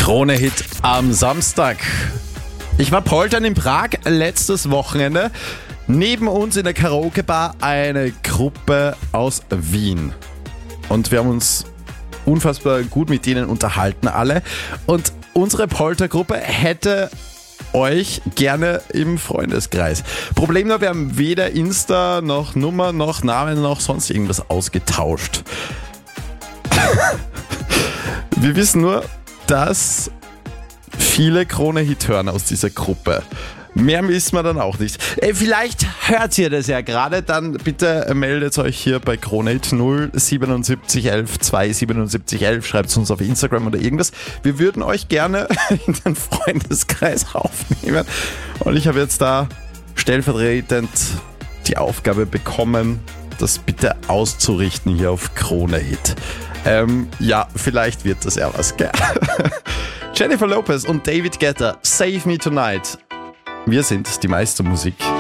Krone-Hit am Samstag. Ich war poltern in Prag letztes Wochenende. Neben uns in der Karaoke-Bar eine Gruppe aus Wien. Und wir haben uns unfassbar gut mit denen unterhalten alle. Und unsere Poltergruppe hätte euch gerne im Freundeskreis. Problem nur, wir haben weder Insta noch Nummer noch Namen noch sonst irgendwas ausgetauscht. Wir wissen nur, dass viele Krone-Hit hören aus dieser Gruppe. Mehr wissen wir dann auch nicht. Vielleicht hört ihr das ja gerade, dann bitte meldet euch hier bei Krone-Hit 07711 27711, schreibt es uns auf Instagram oder irgendwas. Wir würden euch gerne in den Freundeskreis aufnehmen. Und ich habe jetzt da stellvertretend die Aufgabe bekommen, das bitte auszurichten hier auf Krone-Hit. Ja, vielleicht wird das ja was, gell? Jennifer Lopez und David Guetta, Save Me Tonight. Wir sind die Meistermusik.